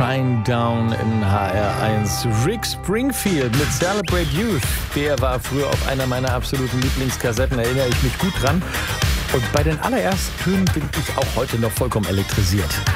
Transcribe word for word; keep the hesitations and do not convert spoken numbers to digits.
Shinedown in H R eins. Rick Springfield mit Celebrate Youth. Der war früher auf einer meiner absoluten Lieblingskassetten, erinnere ich mich gut dran. Und bei den allerersten Tönen bin ich auch heute noch vollkommen elektrisiert.